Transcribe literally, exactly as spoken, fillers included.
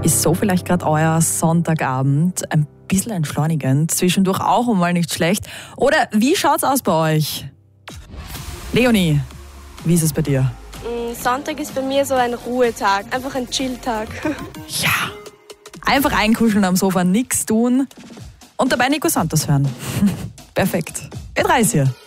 Ist so vielleicht gerade euer Sonntagabend? Ein bisschen entschleunigend, zwischendurch auch mal nicht schlecht. Oder wie schaut's aus bei euch? Leonie, wie ist es bei dir? Sonntag ist bei mir so ein Ruhetag, einfach ein Chill-Tag. Ja, einfach einkuscheln am Sofa, nichts tun und dabei Nico Santos hören. Perfekt. B drei ist hier.